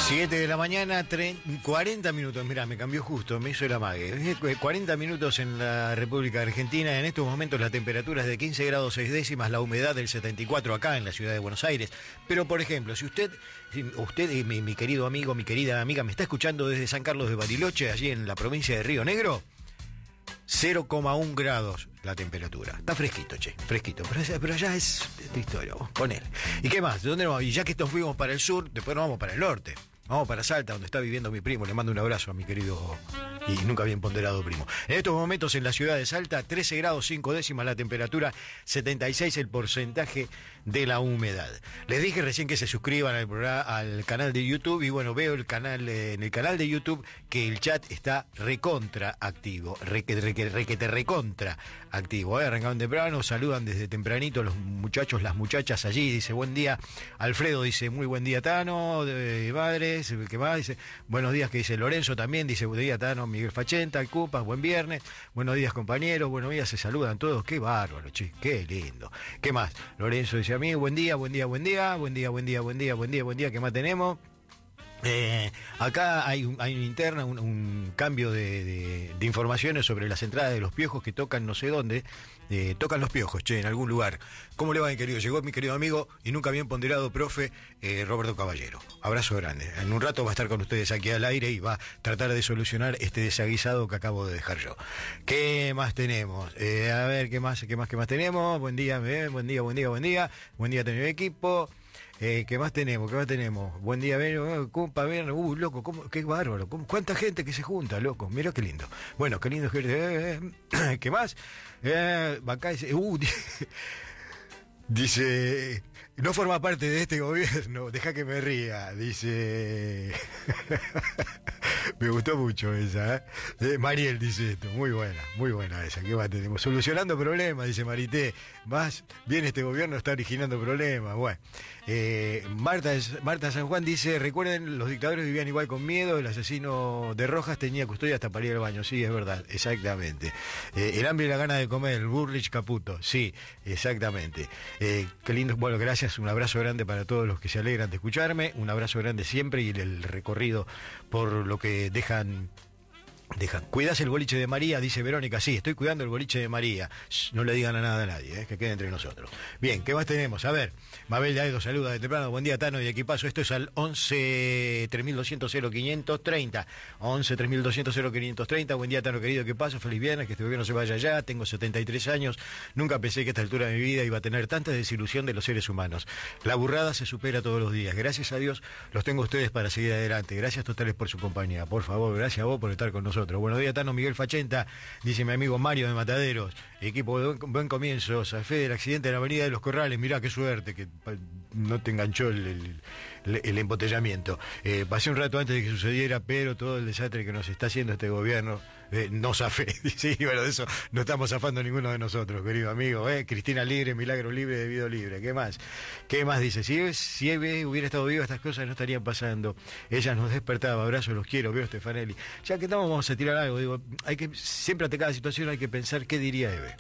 7 de la mañana, 40 minutos, mirá, me cambió justo, me hizo el amague. 40 minutos en la República Argentina. En estos momentos la temperatura es de 15 grados 6 décimas, la humedad del 74 acá en la ciudad de Buenos Aires. Pero, por ejemplo, si usted mi querido amigo, mi querida amiga, me está escuchando desde San Carlos de Bariloche, allí en la provincia de Río Negro, 0,1 grados la temperatura. Está fresquito, che, fresquito. Pero allá es de historia, vos, con él. ¿Y qué más? ¿De dónde nos vamos? Y ya que nos fuimos para el sur, después nos vamos para el norte. Vamos para Salta, donde está viviendo mi primo. Le mando un abrazo a mi querido y nunca bien ponderado primo. En estos momentos en la ciudad de Salta, 13 grados 5 décimas la temperatura, 76 el porcentaje de la humedad. Les dije recién que se suscriban al canal de YouTube y bueno, veo en el canal de YouTube que el chat está recontra activo, recontra activo. Arrancaron temprano, saludan desde tempranito los muchachos, las muchachas allí. Dice, buen día, Alfredo dice, muy buen día, Tano, de Madres. ¿Qué más? Dice, buenos días, que dice Lorenzo también, dice, buen día, Tano, Miguel Fachenta, Cupas, buen viernes, buenos días, compañeros, buenos días, se saludan todos, qué bárbaro, che, qué lindo. ¿Qué más? Lorenzo dice a mí, buen día, buen día, buen día, buen día, buen día, buen día, buen día, buen día, ¿qué más tenemos? Acá hay una interna, un cambio de informaciones sobre las entradas de los piojos que tocan no sé dónde. Tocan los piojos, che, en algún lugar. ¿Cómo le va, mi querido? Llegó mi querido amigo y nunca bien ponderado profe Roberto Caballero. Abrazo grande. En un rato va a estar con ustedes aquí al aire y va a tratar de solucionar este desaguisado que acabo de dejar yo. ¿Qué más tenemos? A ver, ¿qué más tenemos? Buen día, buen día, buen día, buen día. Buen día, tener equipo. ¿Qué más tenemos? Buen día, compa, loco, qué bárbaro, cuánta gente que se junta, loco, mira qué lindo. Bueno, qué lindo, ¿qué más? Acá dice, no forma parte de este gobierno, deja que me ría, dice... Me gustó mucho esa, Mariel dice esto, muy buena esa. ¿Qué más tenemos? Solucionando problemas, dice Marité. Más bien este gobierno está originando problemas. Bueno, Marta San Juan dice, recuerden, los dictadores vivían igual con miedo, el asesino de Rojas tenía custodia hasta para ir al baño. Sí, es verdad, exactamente. El hambre y la gana de comer, el Burrich Caputo. Sí, exactamente. Qué lindo. Bueno, gracias, un abrazo grande para todos los que se alegran de escucharme, un abrazo grande siempre y el recorrido por lo que dejan. ¿Cuidas el boliche de María? Dice Verónica. Sí, estoy cuidando el boliche de María. No le digan a nada a nadie, que quede entre nosotros. Bien, ¿qué más tenemos? A ver, Mabel de Aedo saluda de temprano. Buen día, Tano y equipazo. Esto es al 11 3200 0530. 11 3200 0530. Buen día, Tano querido, ¿qué pasa? Feliz viernes, que este gobierno se vaya ya. Tengo 73 años. Nunca pensé que a esta altura de mi vida iba a tener tanta desilusión de los seres humanos. La burrada se supera todos los días. Gracias a Dios los tengo a ustedes para seguir adelante. Gracias totales por su compañía. Por favor, gracias a vos por estar con nosotros. Buenos días, Tano, Miguel Fachenta, dice mi amigo Mario de Mataderos, equipo de buen comienzo, Safé del accidente en la avenida de los Corrales, mirá qué suerte que no te enganchó el embotellamiento. Pasé un rato antes de que sucediera, pero todo el desastre que nos está haciendo este gobierno, no zafé. Sí, bueno, de eso no estamos zafando ninguno de nosotros, querido amigo. Cristina libre, milagro libre, debido libre. ¿Qué más? Dice? Si hubiera estado viva, estas cosas no estarían pasando. Ella nos despertaba, abrazo, los quiero, veo Stefanelli. Ya que estamos, vamos a tirar algo, digo, siempre ante cada situación hay que pensar qué diría Eve.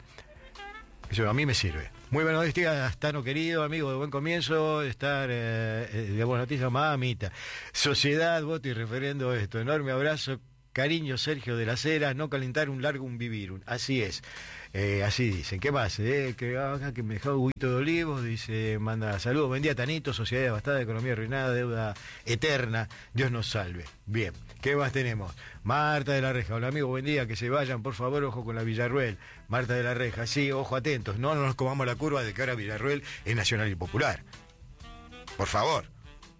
Eso a mí me sirve. Muy buenos días, Tano querido, amigo de buen comienzo, estar de buenas noticias, mamita. Sociedad, voto y referendo esto. Enorme abrazo, cariño, Sergio de la Cera, no calentar un largo, un vivir. Así es. Así dicen. ¿Qué más? Que me dejó Huguito de Olivos, dice, manda saludos, buen día, Tanito, sociedad devastada, economía arruinada, deuda eterna, Dios nos salve. Bien, ¿qué más tenemos? Marta de la Reja, hola amigo, buen día, que se vayan, por favor, ojo con la Villarruel. Marta de la Reja, sí, ojo atentos, no nos comamos la curva de que ahora Villarruel es nacional y popular. Por favor,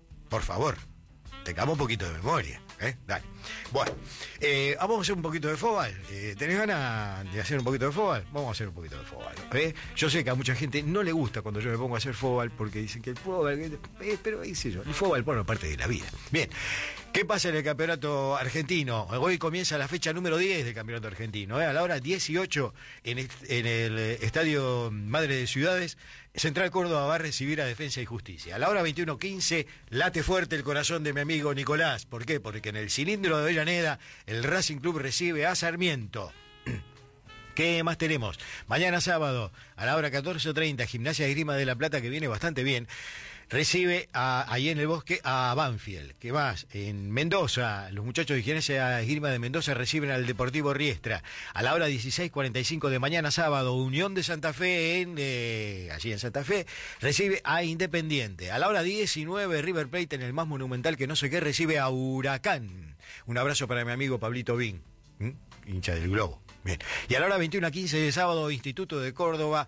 tengamos un poquito de memoria. Dale. Bueno, vamos a hacer un poquito de fútbol. ¿Tenés ganas de hacer un poquito de fútbol? Vamos a hacer un poquito de fútbol. Yo sé que a mucha gente no le gusta cuando yo me pongo a hacer fútbol porque dicen que el fútbol, pero ahí sé yo, el fútbol forma parte de la vida. Bien, ¿qué pasa en el campeonato argentino? Hoy comienza la fecha número 10 del campeonato argentino. A la hora 18 en el Estadio Madre de Ciudades, Central Córdoba va a recibir a Defensa y Justicia. A la hora 21:15 late fuerte el corazón de mi amigo Nicolás. ¿Por qué? Porque en el cilindro de Avellaneda el Racing Club recibe a Sarmiento. ¿Qué más tenemos? Mañana sábado, a la hora 14:30, Gimnasia de Esgrima de La Plata, que viene bastante bien, recibe ahí en el Bosque a Banfield. ¿Qué más? En Mendoza, los muchachos de Gimnasia Esgrima de Mendoza reciben al Deportivo Riestra. A la hora 16:45 de mañana sábado, Unión de Santa Fe, allí en Santa Fe, recibe a Independiente. A la hora 19, River Plate, en el más monumental que no sé qué, recibe a Huracán. Un abrazo para mi amigo Pablito Bin, hincha del Globo. Bien. Y a la hora 21:15 de sábado, Instituto de Córdoba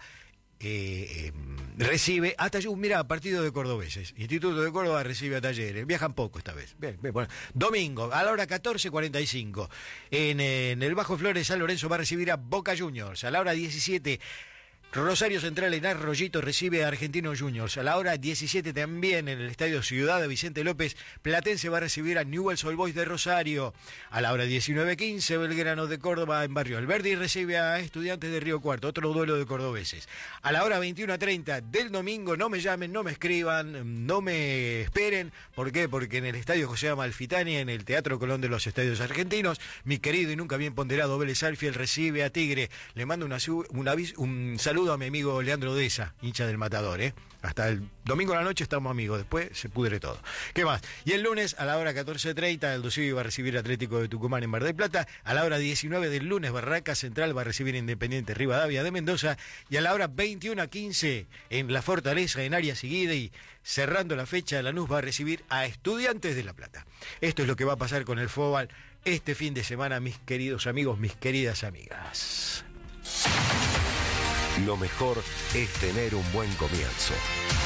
recibe a Talleres. Mira, partido de cordobeses. Instituto de Córdoba recibe a Talleres. Viajan poco esta vez. Bien, bueno. Domingo, a la hora 14:45. En el Bajo Flores, San Lorenzo va a recibir a Boca Juniors. A la hora 17. Rosario Central en Arroyito recibe a Argentinos Juniors. A la hora 17 también en el Estadio Ciudad de Vicente López, Platense va a recibir a Newell's Old Boys de Rosario. A la hora 19:15, Belgrano de Córdoba en Barrio Alberdi recibe a Estudiantes de Río Cuarto, otro duelo de cordobeses. A la hora 21:30 del domingo, no me llamen, no me escriban, no me esperen. ¿Por qué? Porque en el Estadio José Amalfitani, en el Teatro Colón de los Estadios Argentinos, mi querido y nunca bien ponderado Vélez Sarsfield recibe a Tigre. Le mando un saludo a mi amigo Leandro Deza, hincha del Matador, Hasta el domingo a la noche estamos amigos, después se pudre todo. ¿Qué más? Y el lunes a la hora 14:30 el Dosivi va a recibir Atlético de Tucumán en Mar del Plata. A la hora 19 del lunes Barraca Central va a recibir Independiente Rivadavia de Mendoza. Y a la hora 21:15 en La Fortaleza, en Arias y cerrando la fecha, Lanús va a recibir a Estudiantes de La Plata. Esto es lo que va a pasar con el fútbol este fin de semana, mis queridos amigos, mis queridas amigas. Lo mejor es tener un buen comienzo.